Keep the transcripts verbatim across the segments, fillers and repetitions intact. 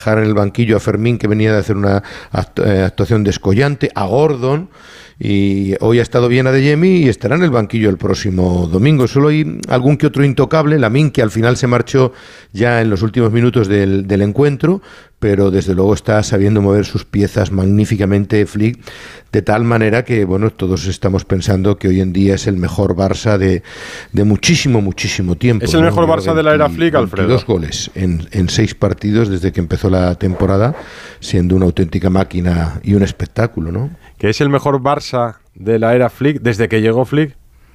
dejar en el banquillo a Fermín, que venía de hacer una actuación descollante, a Gordon, y hoy ha estado bien Adeyemi y estará en el banquillo el próximo domingo. Solo hay algún que otro intocable, Lamine, que al final se marchó ya en los últimos minutos del, del encuentro, pero desde luego está sabiendo mover sus piezas magníficamente Flick, de tal manera que, bueno, todos estamos pensando que hoy en día es el mejor Barça de, de muchísimo, muchísimo tiempo. Es el ¿no? mejor Barça de la era Flick, Alfredo. Dos goles en, en seis partidos desde que empezó la temporada, siendo una auténtica máquina y un espectáculo, ¿no? ¿Que es el mejor Barça de la era Flick desde que llegó Flick?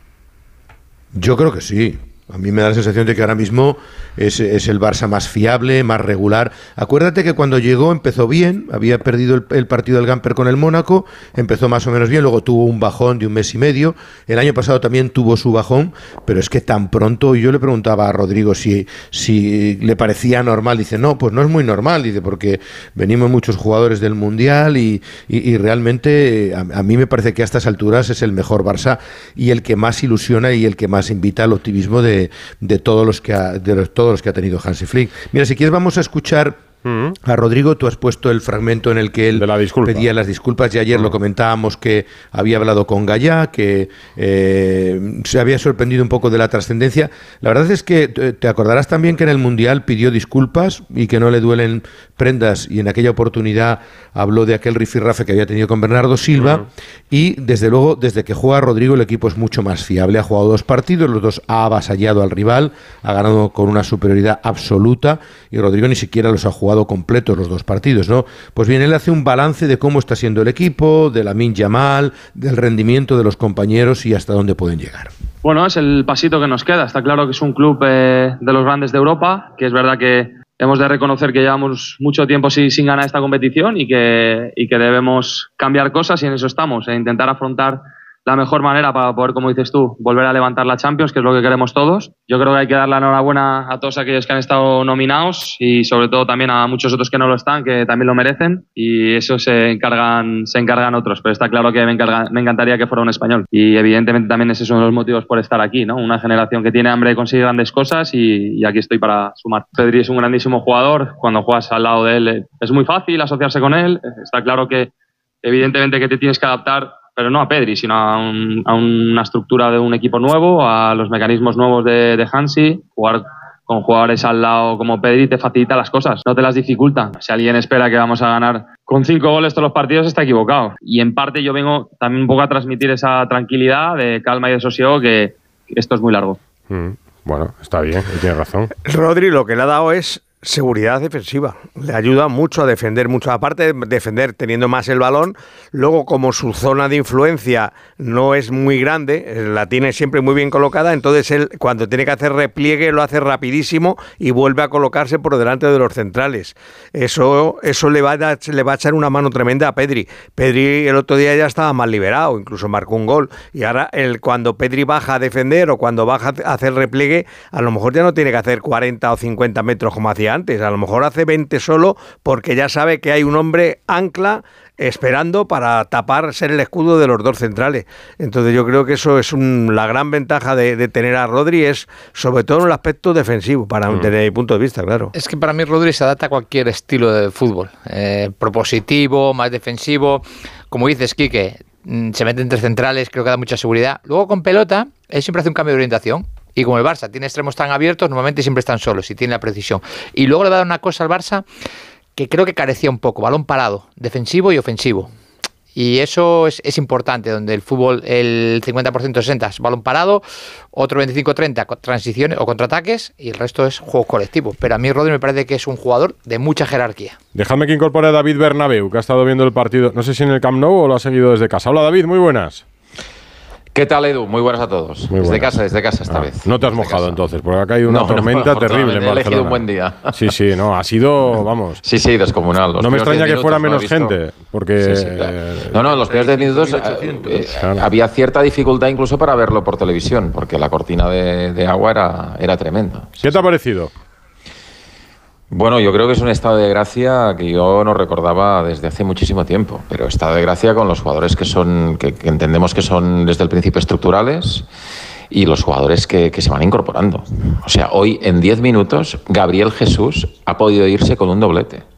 Yo creo que sí. A mí me da la sensación de que ahora mismo es, es el Barça más fiable, más regular. Acuérdate que cuando llegó empezó bien, había perdido el, el partido del Gamper con el Mónaco, empezó más o menos bien, luego tuvo un bajón de un mes y medio. El año pasado también tuvo su bajón, pero es que tan pronto, y yo le preguntaba a Rodrigo si, si le parecía normal, dice, no, pues no es muy normal, dice, porque venimos muchos jugadores del Mundial y, y, y realmente a, a mí me parece que a estas alturas es el mejor Barça y el que más ilusiona y el que más invita al optimismo de De, de todos los que ha, de los, todos los que ha tenido Hansi Flick. Mira, si quieres vamos a escuchar a Rodrigo. Tú has puesto el fragmento en el que él pedía las disculpas y ayer uh-huh. lo comentábamos, que había hablado con Gallá, que eh, se había sorprendido un poco de la trascendencia. La verdad es que te acordarás también que en el Mundial pidió disculpas y que no le duelen prendas, y en aquella oportunidad habló de aquel rifirrafe que había tenido con Bernardo Silva uh-huh. y desde luego desde que juega Rodrigo el equipo es mucho más fiable. Ha jugado dos partidos, los dos ha avasallado al rival, ha ganado con una superioridad absoluta y Rodrigo ni siquiera los ha jugado completos los dos partidos, ¿no? Pues bien, él hace un balance de cómo está siendo el equipo, de Lamine Yamal, del rendimiento de los compañeros y hasta dónde pueden llegar. Bueno, es el pasito que nos queda. Está claro que es un club eh, de los grandes de Europa, que es verdad que hemos de reconocer que llevamos mucho tiempo sin, sin ganar esta competición y que, y que debemos cambiar cosas, y en eso estamos, e intentar afrontar la mejor manera para poder, como dices tú, volver a levantar la Champions, que es lo que queremos todos. Yo creo que hay que dar la enhorabuena a todos aquellos que han estado nominados y sobre todo también a muchos otros que no lo están, que también lo merecen, y eso se encargan se encargan otros, pero está claro que me, encarga, me encantaría que fuera un español, y evidentemente también ese es uno de los motivos por estar aquí, ¿no? Una generación que tiene hambre de conseguir grandes cosas y, y aquí estoy para sumar. Pedri es un grandísimo jugador, cuando juegas al lado de él es muy fácil asociarse con él. Está claro que evidentemente que te tienes que adaptar, pero no a Pedri, sino a, un, a una estructura de un equipo nuevo, a los mecanismos nuevos de, de Hansi. Jugar con jugadores al lado como Pedri te facilita las cosas, no te las dificulta. Si alguien espera que vamos a ganar con cinco goles todos los partidos, está equivocado. Y en parte yo vengo también un poco a transmitir esa tranquilidad, de calma y de sosiego, que, que esto es muy largo. Mm, bueno, está bien, tiene razón. Rodri lo que le ha dado es seguridad defensiva, le ayuda mucho a defender mucho, aparte de defender teniendo más el balón. Luego, como su zona de influencia no es muy grande, la tiene siempre muy bien colocada, entonces él cuando tiene que hacer repliegue lo hace rapidísimo y vuelve a colocarse por delante de los centrales. Eso, eso le va a dar, le va a echar una mano tremenda a Pedri. Pedri el otro día ya estaba más liberado, incluso marcó un gol, y ahora el, cuando Pedri baja a defender o cuando baja a hacer repliegue, a lo mejor ya no tiene que hacer cuarenta o cincuenta metros como hacía antes, a lo mejor hace veinte solo, porque ya sabe que hay un hombre ancla esperando para tapar, ser el escudo de los dos centrales. Entonces yo creo que eso es un, la gran ventaja de, de tener a Rodri, es sobre todo en el aspecto defensivo, para mm. desde mi punto de vista, claro. Es que para mí Rodri se adapta a cualquier estilo de fútbol, eh, propositivo, más defensivo, como dices, Quique, se mete entre centrales, creo que da mucha seguridad. Luego con pelota, él siempre hace un cambio de orientación. Y como el Barça tiene extremos tan abiertos, normalmente siempre están solos y tiene la precisión. Y luego le va a dar una cosa al Barça que creo que carecía un poco, balón parado, defensivo y ofensivo. Y eso es, es importante, donde el fútbol, el cincuenta por ciento sesenta es balón parado, otro veinticinco treinta transiciones o contraataques, y el resto es juego colectivo. Pero a mí Rodri me parece que es un jugador de mucha jerarquía. Dejadme que incorpore a David Bernabeu, que ha estado viendo el partido, no sé si en el Camp Nou o lo ha seguido desde casa. Hola David, muy buenas. ¿Qué tal, Edu? Muy buenas a todos. Muy desde buenas. casa, desde casa esta ah, vez. No te has desde mojado casa. entonces, porque acá hay una no, tormenta no, terrible en Barcelona. He elegido un buen día. Sí, sí, no, ha sido, vamos. Sí, sí, descomunal. Los no me extraña que fuera menos no gente, porque... Sí, sí, claro. No, no, en los primeros diez minutos eh, claro. había cierta dificultad incluso para verlo por televisión, porque la cortina de, de agua era, era tremenda. ¿Qué te ha parecido? Bueno, yo creo que es un estado de gracia que yo no recordaba desde hace muchísimo tiempo, pero estado de gracia con los jugadores que son, que, que entendemos que son desde el principio estructurales, y los jugadores que, que se van incorporando. O sea, hoy en diez minutos Gabriel Jesús ha podido irse con un doblete.